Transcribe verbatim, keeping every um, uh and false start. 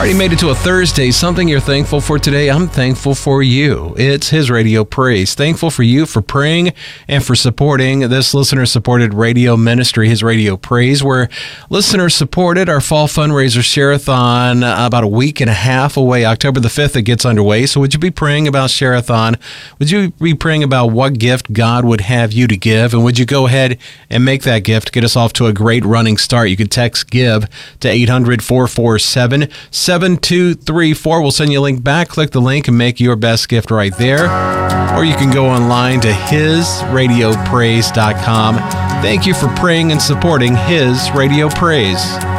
Already made it to a Thursday. Something you're thankful for today? I'm thankful for you. It's His Radio Praise. Thankful for you for praying and for supporting this listener-supported radio ministry, His Radio Praise. We're listener-supported. Our fall fundraiser share-a-thon uh, about a week and a half away. October the fifth, it gets underway. So would you be praying about share-a-thon? Would you be praying about what gift God would have you to give? And would you go ahead and make that gift? Get us off to a great running start. You could text GIVE to eight hundred, four four seven, seven two three four. We'll send you a link back. Click the link and make your best gift right there. Or you can go online to his radio praise dot com. Thank you for praying and supporting His Radio Praise.